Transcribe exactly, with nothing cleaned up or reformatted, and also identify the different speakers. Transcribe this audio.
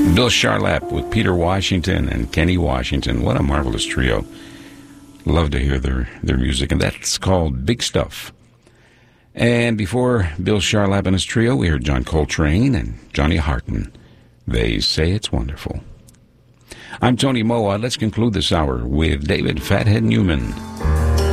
Speaker 1: Bill Charlap with Peter Washington and Kenny Washington. What a marvelous trio. Love to hear their, their music, and that's called Big Stuff. And before Bill Charlap and his trio, we heard John Coltrane and Johnny Harton. They Say It's Wonderful. I'm Tony Moa. Let's conclude this hour with David Fathead Newman.